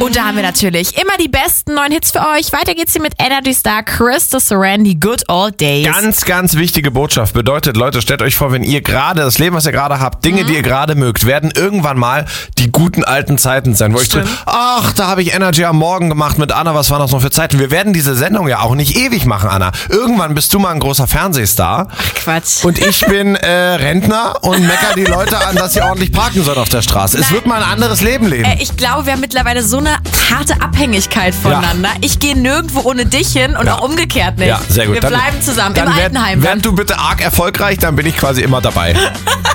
Und da haben wir natürlich immer die besten neuen Hits für euch. Weiter geht's hier mit Energy Star Krista Randy, Good Old Days. Ganz, ganz wichtige Botschaft. Bedeutet, Leute, stellt euch vor, wenn ihr gerade, das Leben, was ihr gerade habt, Dinge, die ihr gerade mögt, werden irgendwann mal die guten alten Zeiten sein, wo ich drin, ach, da habe ich Energy am Morgen gemacht mit Anna, was waren das noch für Zeiten? Wir werden diese Sendung ja auch nicht ewig machen, Anna. Irgendwann bist du mal ein großer Fernsehstar. Ach, Quatsch. Und ich bin Rentner und mecker die Leute an, dass sie ordentlich parken sollen auf der Straße. Es wird mal ein anderes Leben leben. Ich glaube, wir haben mittlerweile so eine harte Abhängigkeit voneinander. Ja. Ich gehe nirgendwo ohne dich hin und auch umgekehrt nicht. Ja, sehr gut. Wir bleiben zusammen im Altenheim. Während du bitte arg erfolgreich, dann bin ich quasi immer dabei.